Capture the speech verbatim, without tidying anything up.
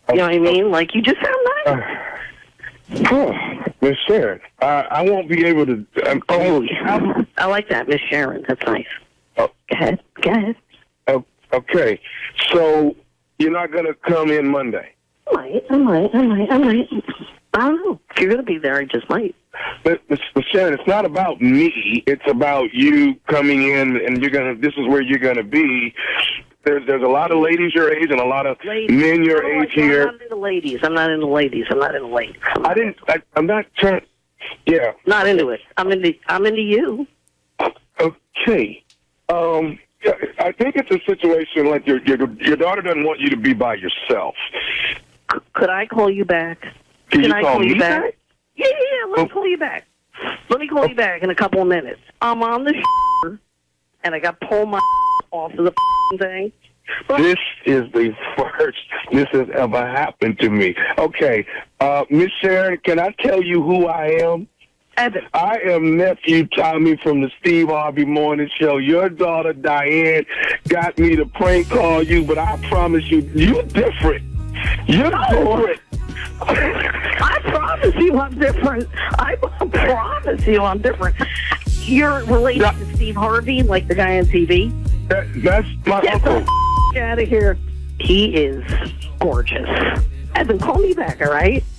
You know what I mean? Like, you just sound nice. Uh, oh, Miss Sharon, I, I won't be able to. Um, Oh, yeah. I like that, Miss Sharon. That's nice. Oh. Go ahead. Go ahead. oh, okay, so you're not going to come in Monday. I might. I might. I might. I might. I don't know. If you're going to be there, I just might. But, Miss Miss Sharon, it's not about me. It's about you coming in, and you're gonna. This is where you're gonna be. There's there's a lot of ladies your age and a lot of Ladies. men your Oh, age I'm here. not into ladies. I'm not into ladies. I'm not into ladies. I'm I didn't. I, I'm not trying. Yeah. not into it. I'm into. I'm into you. Okay. Um. yeah, I think it's a situation like your your your daughter doesn't want you to be by yourself. C- could I call you back? Can, you I call, me you back? back? Yeah, yeah, yeah. Let me Oh. call you back. Let me call you back in a couple of minutes. I'm on the and I got to pull my off of the thing. This is the first this has ever happened to me. Okay, uh, Miss Sharon, can I tell you who I am? Evan. I am nephew Tommy from the Steve Harvey Morning Show. Your daughter Diane got me to prank call you, but I promise you, you're different. You're No. different. I promise you I'm different. I promise you I'm different. You're related Yeah. to Steve Harvey, like the guy on T V? That, that's my Get uncle. the out of here. He is gorgeous. Evan, call me back, all right?